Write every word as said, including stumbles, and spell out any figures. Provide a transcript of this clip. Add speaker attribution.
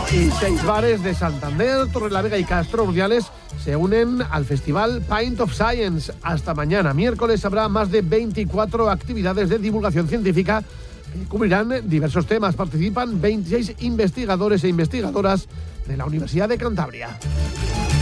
Speaker 1: Y seis bares de Santander, Torrelavega y Castro Urdiales se unen al festival Pint of Science. Hasta mañana, miércoles, habrá más de veinticuatro actividades de divulgación científica que cubrirán diversos temas. Participan veintiséis investigadores e investigadoras de la Universidad de Cantabria.